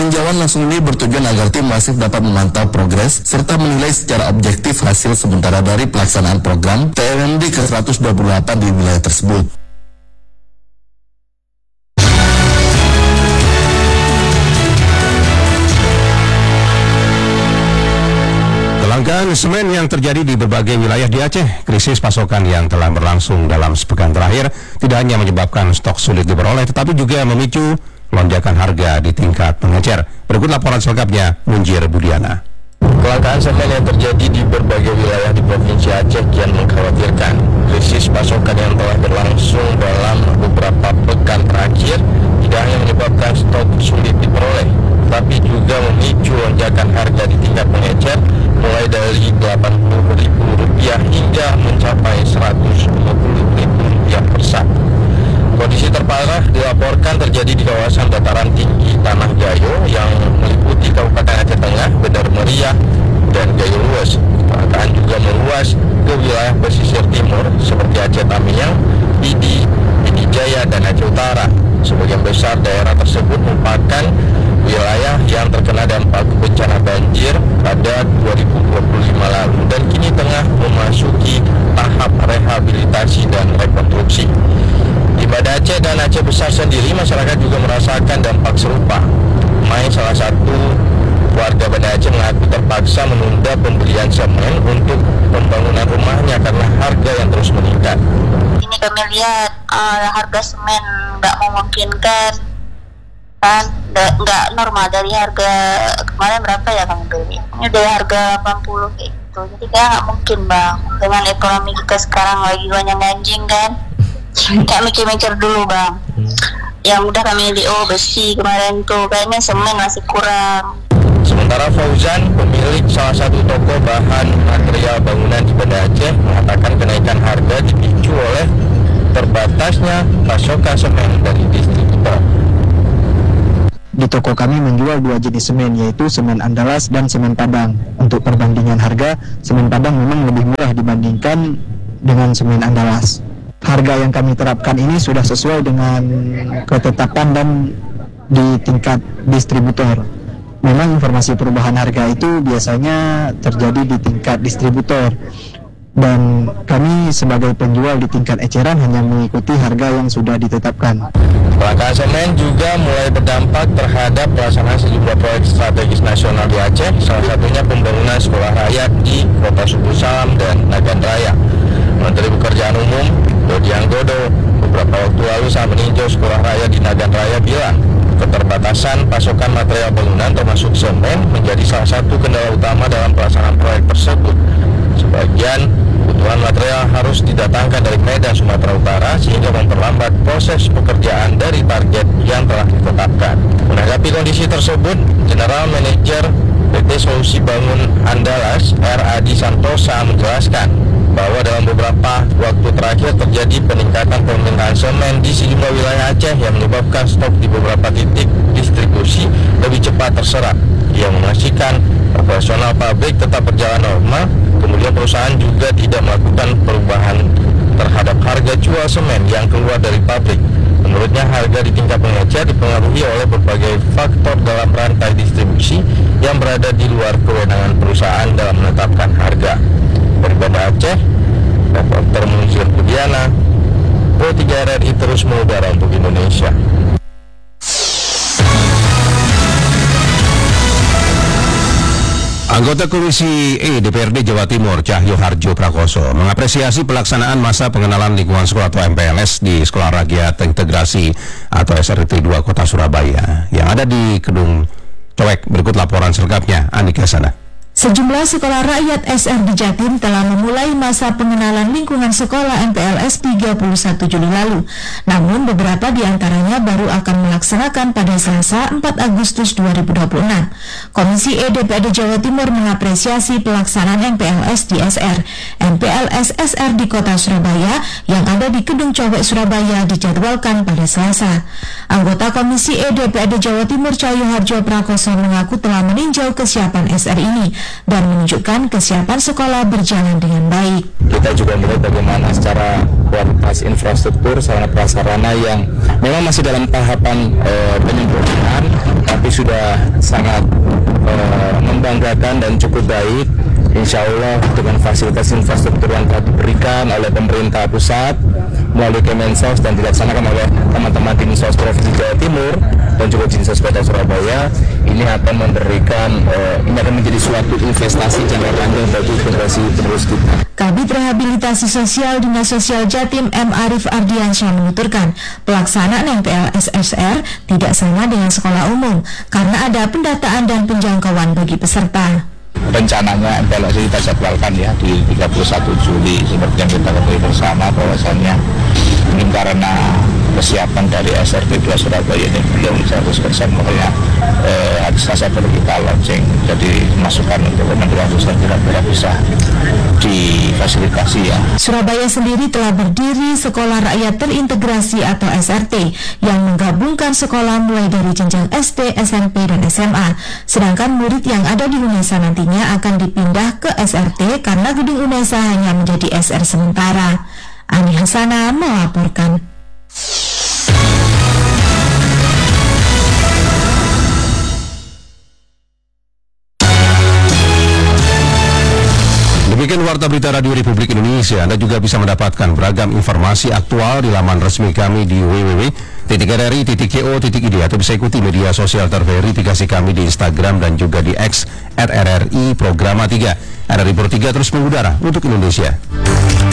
Peninjauan langsung ini bertujuan agar tim masif dapat memantau progres serta menilai secara objektif hasil sementara dari pelaksanaan program TMMD ke-128 di wilayah tersebut. Kelangkaan semen yang terjadi di berbagai wilayah di Aceh, krisis pasokan yang telah berlangsung dalam sepekan terakhir tidak hanya menyebabkan stok sulit diperoleh, tetapi juga memicu lonjakan harga di tingkat pengecer. Berikut laporan selengkapnya, Munjir Budiana. Kelangkaan semen yang terjadi di berbagai wilayah di Provinsi Aceh kian mengkhawatirkan. Krisis pasokan yang telah berlangsung dalam beberapa pekan terakhir tidak hanya menyebabkan stok sulit diperoleh, tapi juga memicu lonjakan harga di tingkat pengecer mulai dari Rp80.000 hingga mencapai Rp150.000 per sak. Kondisi terparah dilaporkan terjadi di kawasan dataran tinggi Tanah Gayo yang meliputi Kabupaten Aceh Tengah, Bener Meriah, dan Gayo Luas. Kelangkaan juga meluas ke wilayah pesisir timur seperti Aceh Tamiang, Pidi, Pidi Jaya, dan Aceh Utara. Sebagian besar daerah tersebut merupakan wilayah yang terkena dampak bencana banjir pada 2025 lalu dan kini tengah memasuki tahap rehabilitasi dan rekonstruksi. Di Banda Aceh dan Aceh Besar sendiri, masyarakat juga merasakan dampak serupa. Mai, salah satu warga Banda Aceh, mengaku terpaksa menunda pembelian semen untuk pembangunan rumahnya karena harga yang terus meningkat. Ini kami lihat harga semen nggak memungkinkan, kan nggak normal. Dari harga kemarin berapa ya kami beli, ini dari harga 80 kayak gitu. Jadi nggak mungkin bang, dengan ekonomi kita sekarang lagi banyak anjing kan. Kayak mikir-mikir dulu bang. Yang udah kami beli besi kemarin tuh kayaknya semen masih kurang. Sementara Fauzan, pemilik salah satu toko bahan material bangunan di Banda Aceh, mengatakan kenaikan harga dipicu oleh terbatasnya pasokan semen dari distributor. Di toko kami menjual dua jenis semen, yaitu semen Andalas dan semen Padang. Untuk perbandingan harga, semen Padang memang lebih murah dibandingkan dengan semen Andalas. Harga yang kami terapkan ini sudah sesuai dengan ketetapan dan di tingkat distributor. Memang informasi perubahan harga itu biasanya terjadi di tingkat distributor, dan kami sebagai penjual di tingkat eceran hanya mengikuti harga yang sudah ditetapkan. Kelangkaan semen juga mulai berdampak terhadap pelaksanaan sejumlah proyek strategis nasional di Aceh, salah satunya pembangunan sekolah rakyat di Kota Suku Salam dan Nagan Raya. Menteri Pekerjaan Umum Dodi Anggodo beberapa waktu lalu saat meninjau sekolah rakyat di Nagan Raya bilang, keterbatasan pasokan material bangunan termasuk semen menjadi salah satu kendala utama dalam pelaksanaan proyek tersebut. Sebagian kebutuhan material harus didatangkan dari Medan, Sumatera Utara, sehingga memperlambat proses pekerjaan dari target yang telah ditetapkan. Menanggapi kondisi tersebut, General Manager PT Solusi Bangun Andalas R. Adi Santosa menjelaskan bahwa dalam beberapa waktu terakhir terjadi peningkatan permintaan semen di sejumlah wilayah Aceh yang menyebabkan stok di beberapa titik distribusi lebih cepat terserap. Ia memastikan operasional pabrik tetap berjalan normal, kemudian perusahaan juga tidak melakukan perubahan terhadap harga jual semen yang keluar dari pabrik. Menurutnya, harga di tingkat pengecer dipengaruhi oleh berbagai faktor dalam rantai distribusi yang berada di luar kewenangan perusahaan dalam menetapkan harga. Dari Banda Aceh, Reporter Munjir Budiana, Pro3 RRI terus mengudara untuk Indonesia. Anggota Komisi E DPRD Jawa Timur Cahyo Harjo Prakoso mengapresiasi pelaksanaan masa pengenalan lingkungan sekolah atau MPLS di Sekolah Rakyat Integrasi atau SRT 2 Kota Surabaya yang ada di Kedung Cowek. Berikut laporan selengkapnya, Andika Sana. Sejumlah sekolah rakyat SR di Jatim telah memulai masa pengenalan lingkungan sekolah MPLS 31 Juli lalu. Namun beberapa di antaranya baru akan melaksanakan pada Selasa 4 Agustus 2026. Komisi E DPRD Jawa Timur mengapresiasi pelaksanaan MPLS di SR. MPLS SR di Kota Surabaya yang ada di Kedung Cowek Surabaya dijadwalkan pada Selasa. Anggota Komisi E DPRD Jawa Timur Cahyo Harjo Prakoso mengaku telah meninjau kesiapan SR ini dan menunjukkan kesiapan sekolah berjalan dengan baik. Kita juga melihat bagaimana secara kualitas infrastruktur, sarana prasarana yang memang masih dalam tahapan penyempurnaan, tapi sudah sangat membanggakan dan cukup baik. Insya Allah dengan fasilitas infrastruktur yang telah diberikan oleh pemerintah pusat melalui Kemensos dan dilaksanakan oleh teman-teman Dinsos Provinsi Jawa Timur dan juga Dinsos Kota Surabaya, ini akan memberikan ini akan menjadi suatu investasi jangka panjang bagi generasi penerus kita. Kabid Rehabilitasi Sosial Dinas Sosial Jatim M. Arif Ardiansyah menuturkan pelaksanaan MPL SSR tidak sama dengan sekolah umum karena ada pendataan dan penjangkauan bagi peserta. Rencananya MPLS kita jadwalkan ya di 31 Juli seperti yang kita ketahui bersama, bahwasannya mungkin karena kesiapan dari SRT 2 Surabaya ini belum 100%, makanya hari Selasa baru kita launching. Jadi masukan untuk Kementerian Sosial kira-kira bisa difasilitasi ya. Surabaya sendiri telah berdiri Sekolah Rakyat Terintegrasi atau SRT yang menggabungkan sekolah mulai dari jenjang SD, SMP, dan SMA. Sedangkan murid yang ada di UNESA nantinya akan dipindah ke SRT karena gedung UNESA hanya menjadi SR sementara. Ani Hasana melaporkan. Demikian Warta Berita Radio Republik Indonesia. Anda juga bisa mendapatkan beragam informasi aktual di laman resmi kami di www.rri.co.id atau bisa ikuti media sosial terverifikasi kami di Instagram dan juga di X @RRI Programa 3. RRI Pro 3 terus mengudara untuk Indonesia.